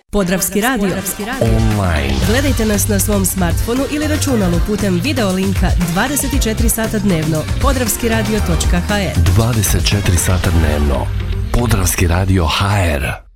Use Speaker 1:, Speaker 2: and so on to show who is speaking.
Speaker 1: Podravski radio.
Speaker 2: Online.
Speaker 1: Gledajte nas na svom smartfonu ili računalu putem video linka 24 sata dnevno. Podravskiradio.hr
Speaker 2: 24 sata dnevno. Podravski radio HR.